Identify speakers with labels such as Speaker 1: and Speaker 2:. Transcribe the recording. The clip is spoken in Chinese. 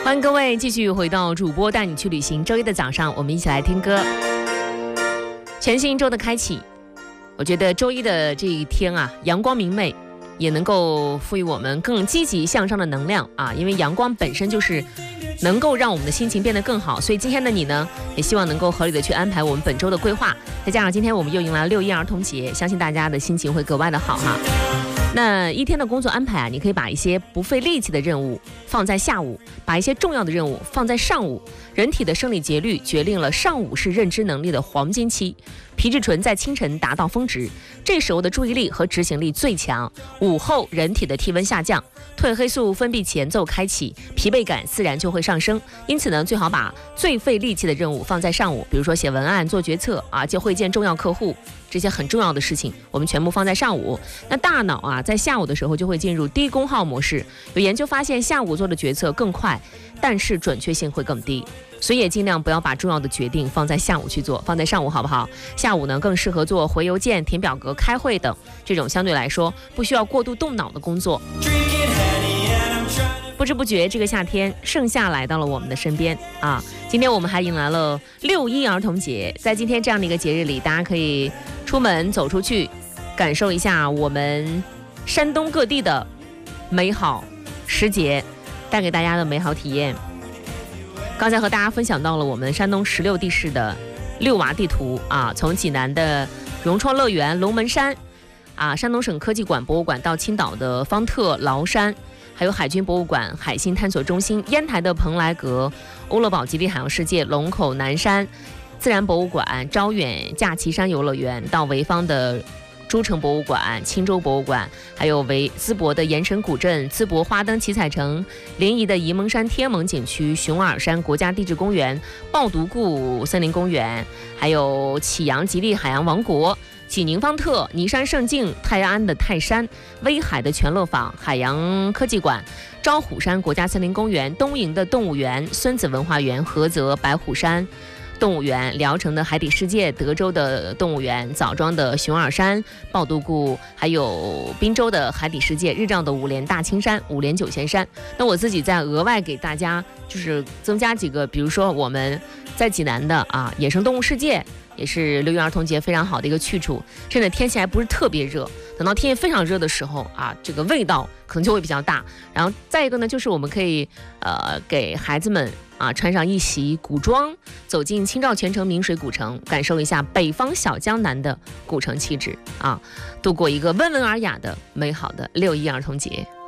Speaker 1: 欢迎各位继续回到主播带你去旅行。周一的早上，我们一起来听歌。全新一周的开启，我觉得周一的这一天啊，阳光明媚，也能够赋予我们更积极向上的能量啊。因为阳光本身就是能够让我们的心情变得更好，所以今天的你呢，也希望能够合理的去安排我们本周的规划。再加上今天我们又迎来了6·1儿童节，相信大家的心情会格外的好哈。那一天的工作安排啊，你可以把一些不费力气的任务放在下午，把一些重要的任务放在上午。人体的生理节律决定了上午是认知能力的黄金期，皮质醇在清晨达到峰值，这时候的注意力和执行力最强。午后人体的体温下降，褪黑素分泌前奏开启，疲惫感自然就会上升。因此呢，最好把最费力气的任务放在上午，比如说写文案、做决策啊，就会见重要客户，这些很重要的事情我们全部放在上午。那大脑啊，在下午的时候就会进入低功耗模式。有研究发现，下午做的决策更快，但是准确性会更低，所以也尽量不要把重要的决定放在下午去做，放在上午好不好？下午呢，更适合做回邮件、填表格、开会等这种相对来说不需要过度动脑的工作。不知不觉，这个夏天盛夏来到了我们的身边啊！今天我们还迎来了6·1儿童节，在今天这样的一个节日里，大家可以出门走出去，感受一下我们山东各地的美好时节带给大家的美好体验。刚才和大家分享到了我们山东16地市的6娃地图啊，从济南的融创乐园、龙门山啊，山东省科技馆博物馆到青岛的方特崂山，还有海军博物馆、海星探索中心，烟台的蓬莱阁、欧乐堡极地海洋世界、龙口南山自然博物馆、招远架旗山游乐园，到潍坊的诸城博物馆、青州博物馆，还有淄博的盐神古镇、淄博花灯七彩城、临沂的沂蒙山天蒙景区、熊耳山国家地质公园、抱犊固森林公园，还有启阳极地海洋王国、济宁方特、尼山胜境、泰安的泰山、威海的全乐坊、海洋科技馆、招虎山国家森林公园、东营的动物园、孙子文化园、菏泽白虎山动物园、聊城的海底世界、德州的动物园、枣庄的熊耳山、抱犊固，还有滨州的海底世界、日照的五连大青山、五连九贤山。那我自己再额外给大家就是增加几个，比如说我们在济南的啊野生动物世界，也是6·1儿童节非常好的一个去处。现在天气还不是特别热，等到天气非常热的时候啊，这个味道可能就会比较大。然后再一个呢，就是我们可以给孩子们啊穿上一袭古装，走进清照泉城明水古城，感受一下北方小江南的古城气质啊，度过一个温文尔雅的美好的6·1儿童节。